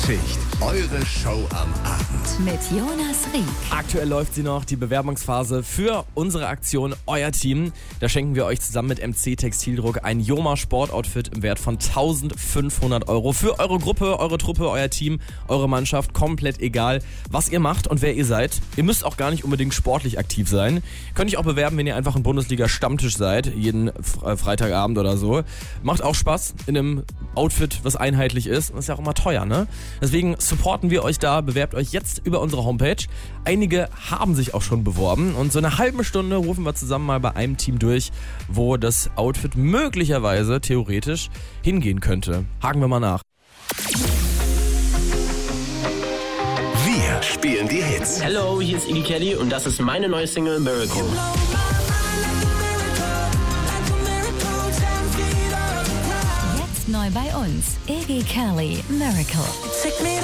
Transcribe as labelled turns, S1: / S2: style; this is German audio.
S1: Schicht. Eure Show am Abend.
S2: Mit Jonas Rieck.
S3: Aktuell läuft sie noch, die Bewerbungsphase für unsere Aktion Euer Team. Da schenken wir euch zusammen mit MC Textildruck ein Joma Sportoutfit im Wert von 1.500 € für eure Gruppe, eure Truppe, euer Team, eure Mannschaft. Komplett egal, was ihr macht und wer ihr seid. Ihr müsst auch gar nicht unbedingt sportlich aktiv sein. Könnt ihr auch bewerben, wenn ihr einfach ein Bundesliga-Stammtisch seid, jeden Freitagabend oder so. Macht auch Spaß in einem Outfit, was einheitlich ist. Und ist ja auch immer teuer, ne? Deswegen supporten wir euch da, bewerbt euch jetzt über unsere Homepage. Einige haben sich auch schon beworben und so eine halbe Stunde rufen wir zusammen mal bei einem Team durch, wo das Outfit möglicherweise, theoretisch, hingehen könnte. Haken wir mal nach.
S1: Wir spielen die Hits.
S4: Hello, hier ist Iggy Kelly und das ist meine neue Single Miracle.
S2: Jetzt neu bei uns. Iggy Kelly, Miracle.
S5: Take me